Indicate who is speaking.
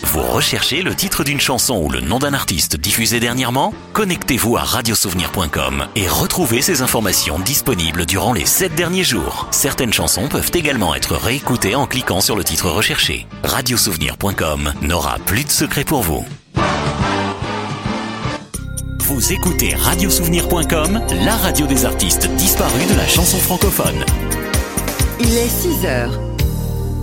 Speaker 1: Vous recherchez le titre d'une chanson ou le nom d'un artiste diffusé dernièrement ? Connectez-vous à radiosouvenir.com et retrouvez ces informations disponibles durant les 7 derniers jours. Certaines chansons peuvent également être réécoutées en cliquant sur le titre recherché. Radiosouvenir.com n'aura plus de secret pour vous. Vous écoutez Radiosouvenir.com, la radio des artistes disparus de la chanson francophone.
Speaker 2: Il est 6 heures.